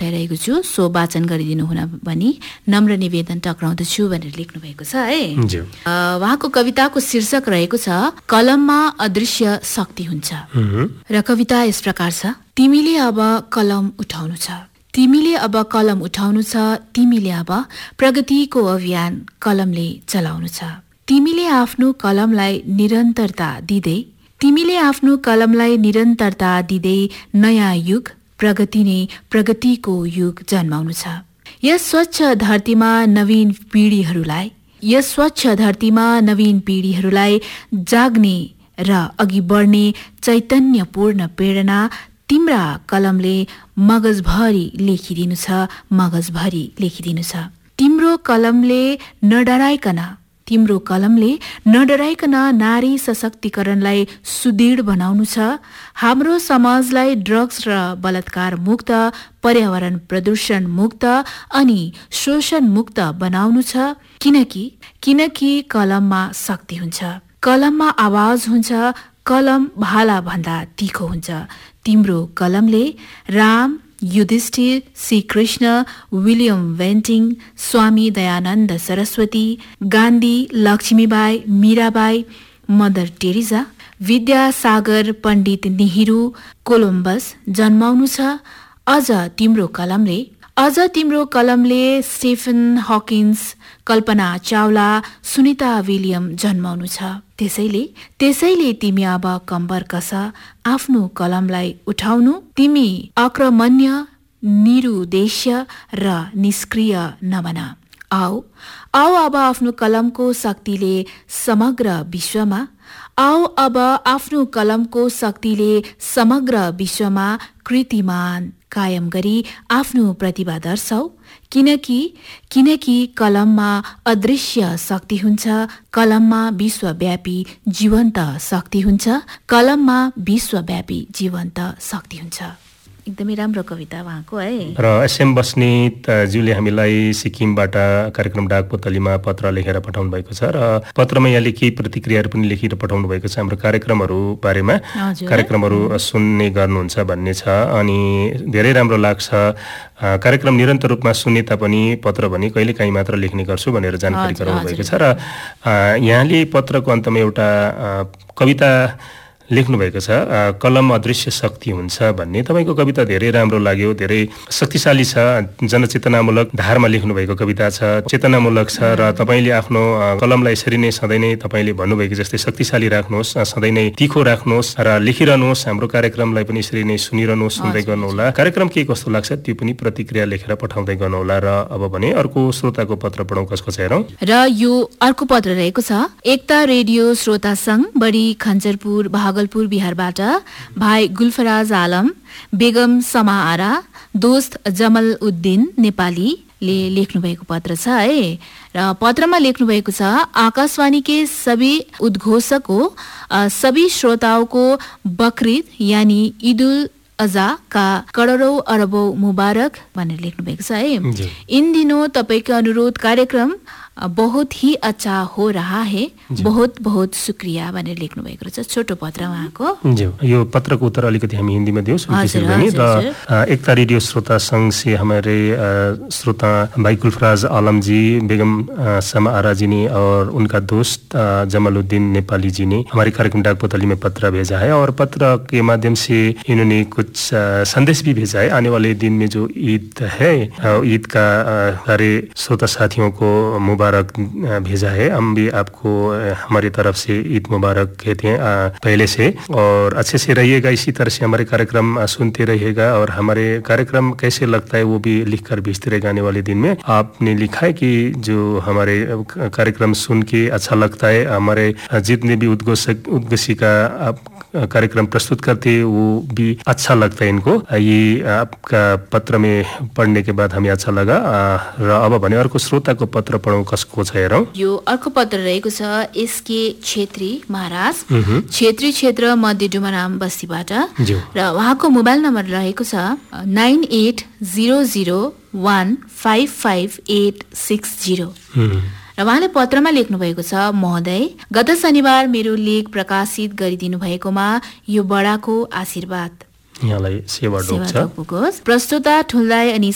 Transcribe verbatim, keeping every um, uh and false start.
भइरहेको छु, सो वाचन गरिदिनु हुन भनी नम्र निवेदन टक्राउँदछु भनेर लेख्नु भएको छ है। उहाँको कविताको शीर्षक रहेको छ कलममा अदृश्य शक्ति हुन्छ। र कविता यस प्रकार छ। तिमीले अब कलम उठाउनु छ, तिमीले अब कलम उठाउनु छ, तिमीले अब प्रगतिको अभियान कलमले चलाउनु छ। तिमीले आफ्नो कलमलाई निरन्तरता दिँदै तिमीले आफ्नो कलमलाई निरन्तरता दिँदै नयाँ युग प्रगति नै प्रगतिको युग जन्माउनु छ। यस स्वच्छ धरतीमा नवीन पिँढीहरूलाई यस स्वच्छ धरतीमा नवीन पिँढीहरूलाई जाग्ने र अघि बढ्ने चैतन्यपूर्ण प्रेरणा तिम्रा कलमले मगजभरि लेखिदिनु छ, मगजभरि लेखिदिनु छ। तिम्रो कलमले नडराइकन तिम्रो कलमले नडराइकन नारी सशक्तिकरणलाई सुदृढ बनाउनु छ। हाम्रो समाजलाई ड्रग्स र बलात्कार मुक्त, पर्यावरण प्रदूषण मुक्त अनि शोषण मुक्त बनाउनु छ। किनकि किनकि कलममा शक्ति हुन्छ, कलममा आवाज हुन्छ, कलम भाला भन्दा तीखो हुन्छ। तिम्रो कलमले Ram, Yudhishthir, Shrikrishna, William बेन्टिङ, Swami Dayanand Saraswati, Gandhi, Lakshmibai, Mirabai, mother Teresa, Vidyasagar, Pandit Nehru, Columbus जन्माउनु छ। अझ तिम्रो कलमले अझ तिम्रो कलमले Stephen Hawkins, Kalpana Chawla, Sunita William जन्माउनु छ। त्यसैले त्यसैले तिमी अब कम्बर कस आफ्नो कलमलाई उठाउनु। तिमी आक्रमण्य, निरुद्देश्य र निष्क्रिय नबना। आऊ आऊ अब आफ्नो कलमको शक्तिले समग्र विश्वमा आऊ अब आफ्नो कलमको शक्तिले समग्र विश्वमा कृतिमान कायम गरी आफ्नो प्रतिभा दर्शाऊ। किनकि किनकि कलममा अदृश्य शक्ति हुन्छ, कलममा विश्वव्यापी जीवन्त शक्ति हुन्छ, कलममा विश्वव्यापी जीवन्त शक्ति हुन्छ। एकदमै राम्रो कविता उहाँको है। र एसएम बस्नेत ज्यूले हामीलाई सिक्किमबाट कार्यक्रम डाकपोतलीमा पत्र लेखेर पठाउनु भएको छ र पत्रमा यहाँले केही प्रतिक्रियाहरू पनि लेखेर पठाउनु भएको छ हाम्रो कार्यक्रमहरू बारेमा। कार्यक्रमहरू सुन्ने गर्नुहुन्छ भन्ने छ अनि धेरै राम्रो लाग्छ। कार्यक्रम निरन्तर रूपमा सुन्ने तापनि पत्र भने कहिलेकाहीँ मात्र लेख्ने गर्छु भनेर जानकारी गराउनु भएको छ र यहाँले पत्रको अन्तमा एउटा कविता लेख्नु भएको छ, कलम अदृश्य शक्ति हुन्छ भन्ने। तपाईँको कविता धेरै राम्रो लाग्यो, धेरै शक्तिशाली छ, जनचेतनामूलक धारमा लेख्नु भएको कविता छ, चेतनामूलक छ र तपाईँले आफ्नो कलमलाई यसरी नै सधैँ नै तपाईँले भन्नुभएको जस्तै शक्तिशाली राख्नुहोस्, सधैँ नै तीखो राख्नुहोस् र लेखिरहनुहोस्। हाम्रो कार्यक्रमलाई पनि यसरी नै सुनिरहनुहोस्, सुन्दै गर्नुहोला। कार्यक्रम के कस्तो लाग्छ त्यो पनि प्रतिक्रिया लेखेर पठाउँदै गर्नुहोला। र अब भने अर्को श्रोताको पत्र पढौँ, कसको छ हेरौँ। र यो अर्को पत्र रहेको छ एकता रेडियो श्रोता संघ बडी खञ्जरपुर भागलपुर बिहारबाट भाइ गुल्फराज आलम, बेगम समा आरा, दोस्त जमल उद्दिन नेपालीले लेख्नु भएको पत्र छ है। र पत्रमा लेख्नु भएको छ आकाशवाणी के सभी उद्घोषको सभी श्रोताओं को बकरीद यानी ईदुल अज़ा का करोड़ों अरबों मुबारक भनेर लेख्नु भएको छ है। इन दिनों तपाईको अनुरोध कार्यक्रम बहुत ही अच्छा हो रहा है, बहुत बहुत शुक्रिया भनेर लेख्नु भएको रहेछ। छोटो पत्र उहाँको। यो पत्रको उत्तर अलिकति हामी हिन्दीमा दिउँ र एकता रेडियो श्रोता संघ से हमारे श्रोता भाई गुलफराज आलम जी, बेगम समा आरा जी ने और उनका दोस्त जमालुद्दीन नेपाली जी ने हमारे कार्यक्रम डाकपोतली में पत्र भेजा है और पत्र के माध्यम से इन्होंने कुछ संदेश भी भेजा है। आने वाले दिन में जो ईद है, ईद का सारे श्रोता साथियों को मुबारक भेजा है। हम भी आपको हमारी तरफ से ईद मुबारक कहते हैं पहले से, और अच्छे से रहिएगा, इसी तरह से हमारे कार्यक्रम सुनते रहिएगा और हमारे कार्यक्रम कैसे लगता है वो भी लिख कर भेजते रहेगा आने वाले दिन में। आपने लिखा है कि जो हमारे कार्यक्रम सुन के अच्छा लगता है, हमारे जितने भी उद्घोषक उद्घोषी का आप कार्यक्रम प्रस्तुत करते हैं वो भी अच्छा लगता है इनको। ये आपका पत्र में पढ़ने के बाद हमें अच्छा लगा। र अब भने अर्को श्रोताको पत्र पढौँ, कसको छ हेरौँ। यो अर्को पत्र रहेको छ एसके छेत्री महाराज, छेत्री क्षेत्र मध्य डुमराम बस्तीबाट र उहाँको मोबाइल नम्बर रहेको छ nine at zero zero one five five at six zero र उहाँले पत्रमा लेख्नु भएको छ महोदय, गत शनिबार मेरो लेख प्रकाशित गरिदिनु भएकोमा यो बडाको आशीर्वाद यहाँलाई सेवा डोक छ। प्रस्तुता ठुल्दाई अनि